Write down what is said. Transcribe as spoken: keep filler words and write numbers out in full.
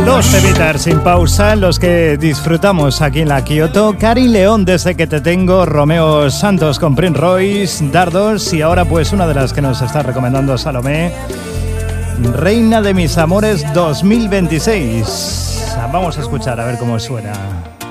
Dos temitas sin pausa, los que disfrutamos aquí en la Kioto. Cari León, Desde que te tengo, Romeo Santos con Prince Royce, Dardos, y ahora pues una de las que nos está recomendando Salomé, Reina de mis amores dos mil veintiséis. Vamos a escuchar a ver cómo suena.